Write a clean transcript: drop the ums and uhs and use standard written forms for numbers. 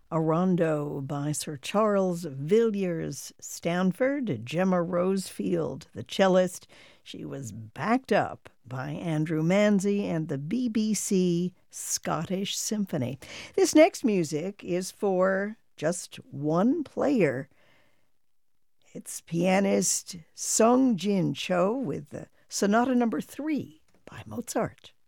a rondo by Sir Charles Villiers Stanford, Gemma Rosefield, the cellist. She was backed up by Andrew Manzi and the BBC Scottish Symphony. This next music is for just one player. It's pianist Sung Jin Cho with the Sonata No. 3 by Mozart.